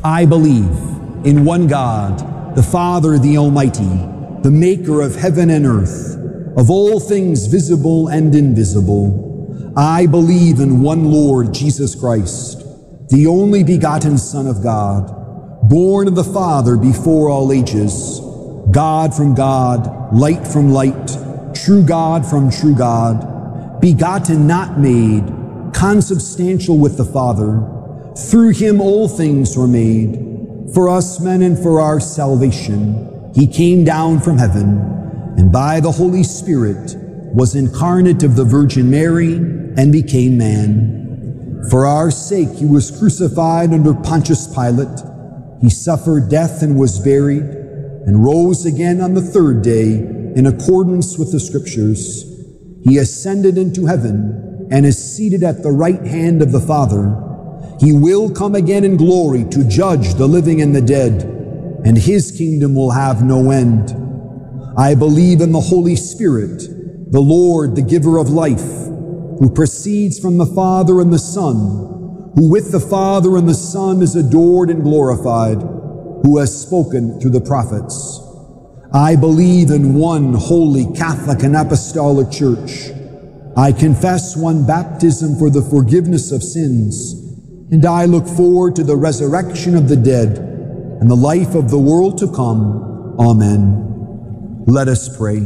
I believe in one God, the Father, the Almighty, the maker of heaven and earth, of all things visible and invisible. I believe in one Lord Jesus Christ, the only begotten Son of God, born of the Father before all ages, God from God, light from light, true God from true God, begotten, not made, consubstantial with the Father. Through him all things were made. For us men and for our salvation, he came down from heaven, and by the Holy Spirit was incarnate of the Virgin Mary and became man. For our sake he was crucified under Pontius Pilate. He suffered death and was buried, and rose again on the third day in accordance with the Scriptures. He ascended into heaven and is seated at the right hand of the Father. He will come again in glory to judge the living and the dead, and his kingdom will have no end. I believe in the Holy Spirit, the Lord, the giver of life, who proceeds from the Father and the Son, who with the Father and the Son is adored and glorified, who has spoken through the prophets. I believe in one holy Catholic and Apostolic Church. I confess one baptism for the forgiveness of sins, and I look forward to the resurrection of the dead and the life of the world to come. Amen. Let us pray.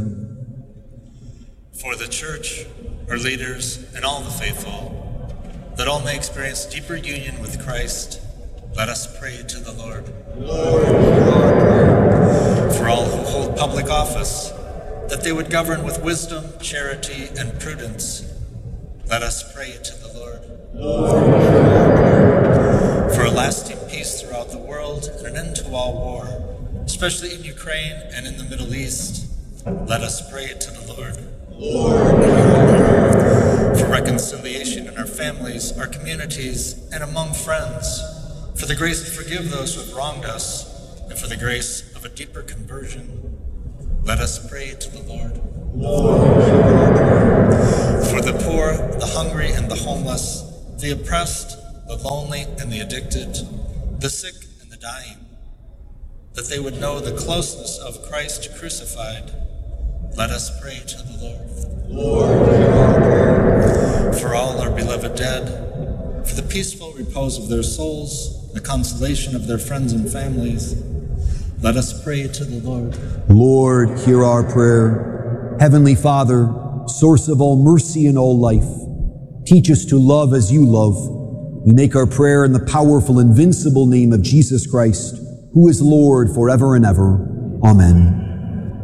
For the Church, our leaders, and all the faithful, that all may experience deeper union with Christ, let us pray to the Lord. Lord, hear our prayer. For all who hold public office, that they would govern with wisdom, charity, and prudence, let us pray to the Lord. Lord, hear our prayer. For a lasting peace throughout the world and an end to all war, especially in Ukraine and in the Middle East, let us pray to the Lord. Lord, hear our prayer. For reconciliation in our families, our communities, and among friends, for the grace to forgive those who have wronged us, and for the grace of a deeper conversion, let us pray to the Lord. Lord, hear our prayer. For the poor, the hungry, and the homeless, the oppressed, the lonely, and the addicted, the sick, and the dying, that they would know the closeness of Christ crucified, let us pray to the Lord. Lord, hear our prayer. For all our beloved dead, for the peaceful repose of their souls, the consolation of their friends and families, let us pray to the Lord. Lord, hear our prayer. Heavenly Father, source of all mercy and all life, teach us to love as you love. We make our prayer in the powerful, invincible name of Jesus Christ, who is Lord forever and ever. Amen.